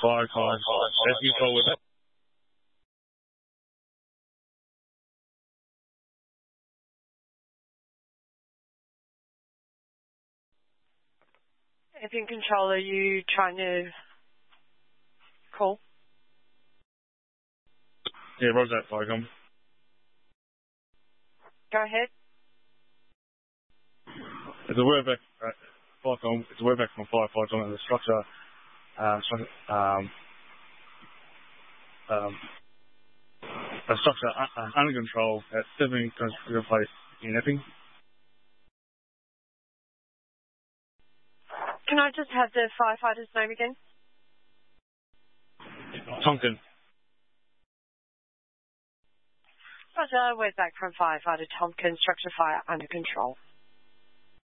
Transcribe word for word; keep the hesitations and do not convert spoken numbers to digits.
Fire con. Rescue call with it. Anything control, are you trying to call? Yeah, roger that, fire con. Go ahead. It's a word back, right, fire con. It's a word back from firefighters on the structure. Um, structure, um, um, a structure uh, under control at seven Construction Place in Epping. Can I just have the firefighter's name again? Tonkin. Roger, we're back from firefighter Tompkins, structure fire under control.